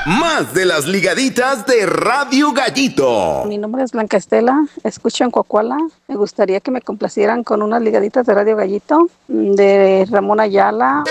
Más de las ligaditas de Radio Gallito. Mi nombre es Blanca Estela, escucho en Coahuila. Me gustaría que me complacieran con unas ligaditas de Radio Gallito de Ramón Ayala.